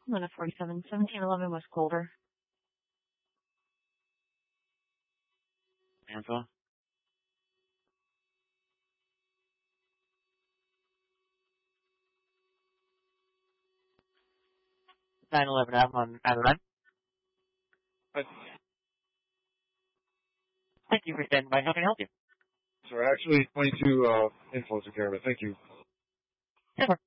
Luna 47, 1711 West Colder. Info. 911 Ave on Adeline. Thank you for standing by. How can I help you? So actually, 22 info took care of it. Thank you. Sure.